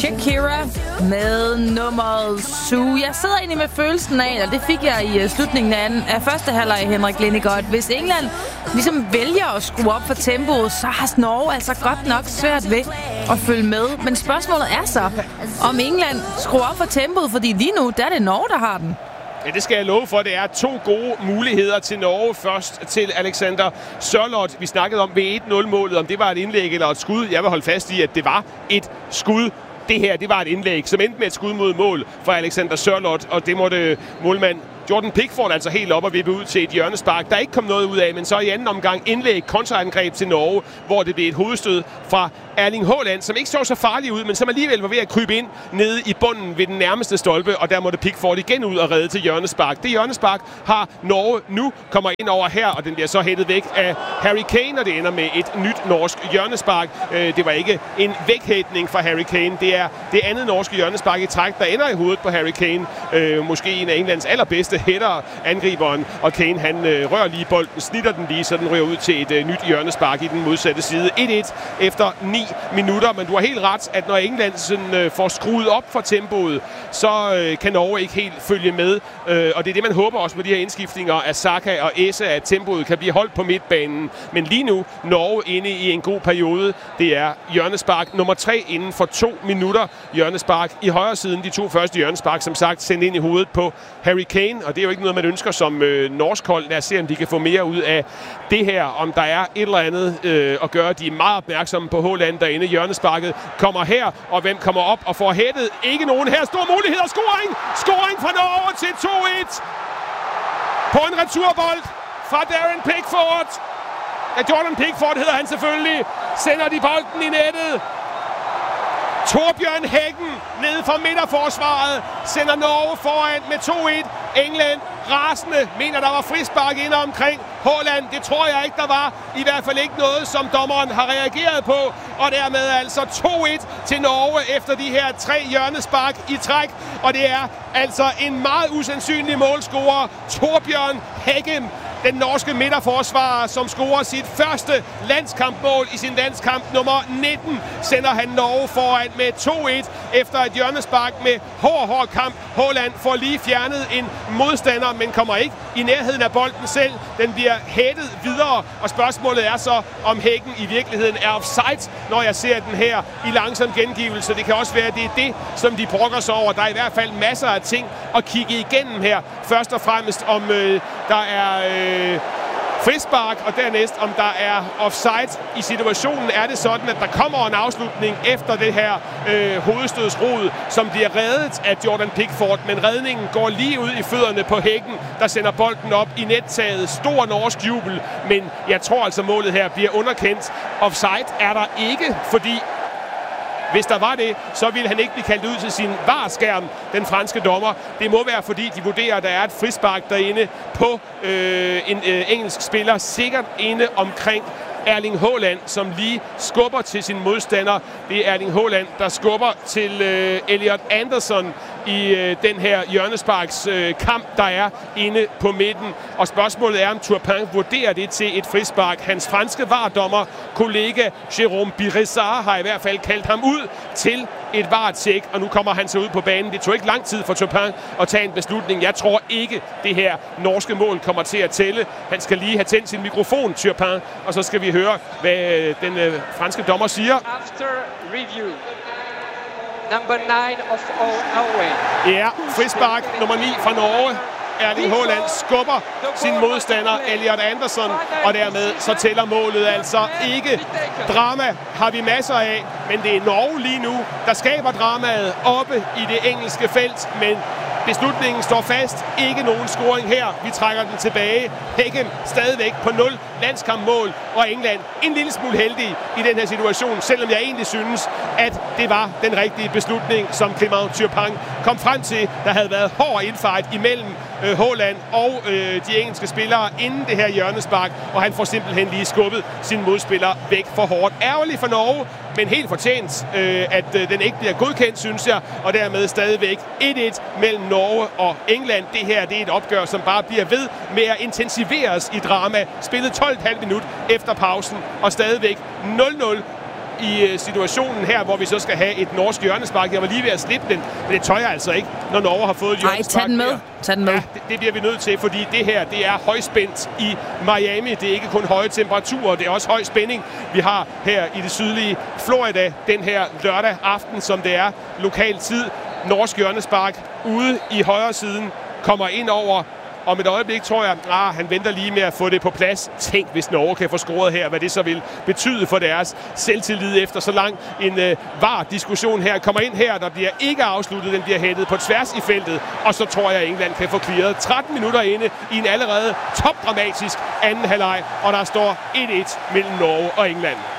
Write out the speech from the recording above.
Shakira med nummeret Sue. Jeg sidder egentlig med følelsen af, og det fik jeg i slutningen af første halvleg, Henrik Lindegaard. Hvis England ligesom vælger at skrue op for tempoet, så har Norge altså godt nok svært ved at følge med. Men spørgsmålet er så, om England skruer op for tempoet, fordi lige nu, der er det Norge, der har den. Ja, det skal jeg love for. Det er 2 gode muligheder til Norge. Først til Alexander Sørloth. Vi snakkede om ved 1-0-målet, om det var et indlæg eller et skud. Jeg vil holde fast i, at det var et skud. Det her, det var et indlæg, som endte med et skud mod mål for Alexander Sørloth, og det måtte målmand Jordan Pickford altså helt op og vippe ud til et hjørnespark. Der er ikke kommet noget ud af, men så i anden omgang indlæg, kontraangreb til Norge, hvor det blev et hovedstød fra Erling Haaland, som ikke så så farlig ud, men som alligevel var ved at krybe ind nede i bunden ved den nærmeste stolpe, og der måtte Pickford igen ud og redde til hjørnespark. Det hjørnespark har Norge nu, kommer ind over her, og den bliver så hættet væk af Harry Kane, og det ender med et nyt norsk hjørnespark. Det var ikke en væghætning fra Harry Kane, det er det andet norske hjørnespark i træk, der ender i hovedet på Harry Kane. Måske en af Englands allerbedste hætter angriberen, og Kane han rører lige bolden, snitter den lige, så den ryger ud til et nyt hjørnespark i den modsatte side. 1-1 efter 9 minutter, men du har helt ret, at når England sådan, får skruet op for tempoet, så kan Norge ikke helt følge med, og det er det, man håber også med de her indskiftninger af Saka og Esse, at tempoet kan blive holdt på midtbanen. Men lige nu, Norge inde i en god periode. Det er hjørnespark nummer 3 inden for 2 minutter. Hjørnespark i højre siden, de 2 første hjørnespark, som sagt, sendt ind i hovedet på Harry Kane, og det er jo ikke noget, man ønsker som norsk hold. Lad os se, om de kan få mere ud af det her, om der er et eller andet at gøre. De er meget opmærksomme på Haaland derinde. Hjørnesparket kommer her, og hvem kommer op og får hættet? Ikke nogen her. Stor mulighed og scoring! Scoring fra Norge til 2-1 på en returbold fra Darren Pickford. Ja, Jordan Pickford hedder han selvfølgelig. Sender de bolden i nettet. Torbjørn Hækken nede fra midterforsvaret sender Norge foran med 2-1. England rasende mener, der var frispark inde omkring Haaland. Det tror jeg ikke, der var. I hvert fald ikke noget, som dommeren har reageret på. Og dermed altså 2-1 til Norge efter de her 3 hjørnespark i træk. Og det er altså en meget usandsynlig målscorer, Torbjørn Hækken, den norske midterforsvarer, som scorer sit første landskampmål i sin landskamp nummer 19, sender han Norge foran med 2-1 efter et hjørnespark med hård kamp. Haaland får lige fjernet en modstander, men kommer ikke i nærheden af bolden selv. Den bliver hættet videre, og spørgsmålet er så, om Hækken i virkeligheden er offside, når jeg ser den her i langsom gengivelse. Det kan også være, at det er det, som de brokker sig over. Der er i hvert fald masser af ting at kigge igennem her. Først og fremmest om der er frispark, og dernæst om der er offside. I situationen er det sådan, at der kommer en afslutning efter det her hovedstødsrod, som bliver reddet af Jordan Pickford, men redningen går lige ud i fødderne på Hækken, der sender bolden op i nettaget. Stor norsk jubel, men jeg tror altså, målet her bliver underkendt. Offside er der ikke, fordi hvis der var det, så ville han ikke blive kaldt ud til sin VAR-skærm, den franske dommer. Det må være, fordi de vurderer, at der er et frispark derinde på en engelsk spiller, sikkert inde omkring Erling Haaland, som lige skubber til sin modstander. Det er Erling Haaland, der skubber til Elliot Anderson i den her hjørnesparks kamp, der er inde på midten. Og spørgsmålet er, om Turpin vurderer det til et frispark. Hans franske VAR-dommer, kollega Jérôme Biressart, har i hvert fald kaldt ham ud til et VAR-tjek, og nu kommer han så ud på banen. Det tog ikke lang tid for Turpin at tage en beslutning. Jeg tror ikke, det her norske mål kommer til at tælle. Han skal lige have tændt sin mikrofon, Turpin, og så skal vi høre, hvad den franske dommer siger. After review. Number 9 of Norway. Ja, frispark nummer 9 fra Norge. Erling Haaland skubber sin modstander Elliot Anderson, og dermed så tæller målet altså ikke. Drama har vi masser af, men det er Norge lige nu, der skaber dramaet oppe i det engelske felt, men beslutningen står fast. Ikke nogen scoring her. Vi trækker den tilbage. Hækken stadigvæk på 0 landskampmål, og England en lille smule heldig i den her situation, selvom jeg egentlig synes, at det var den rigtige beslutning, som Clément Turpin kom frem til. Der havde været hård indfight imellem Haaland og de engelske spillere inden det her hjørnespark, og han får simpelthen lige skubbet sin modspiller væk for hårdt. Ærgerligt for Norge, men helt fortjent, at den ikke bliver godkendt, synes jeg, og dermed stadigvæk 1-1 mellem Norge og England. Det her, det er et opgør, som bare bliver ved med at intensiveres i drama. Spillet 12,5 minut efter pausen, og stadigvæk 0-0 i situationen her, hvor vi så skal have et norsk hjørnespark. Jeg var lige ved at slippe den, men det tør jeg altså ikke, når Norge har fået et hjørnespark. Tag den med. Tag den med. Ja, det bliver vi nødt til, fordi det her, det er højspændt i Miami. Det er ikke kun høje temperaturer, det er også høj spænding, vi har her i det sydlige Florida den her lørdag aften, som det er lokal tid. Norsk hjørnespark ude i højre siden kommer ind over. Om et øjeblik tror jeg, han venter lige med at få det på plads. Tænk, hvis Norge kan få scoret her, hvad det så vil betyde for deres selvtillid efter så lang en VAR-diskussion her. Kommer ind her, der bliver ikke afsluttet, den bliver hættet på tværs i feltet. Og så tror jeg, at England kan få clearet 13 minutter inde i en allerede topdramatisk anden halvleg. Og der står 1-1 mellem Norge og England.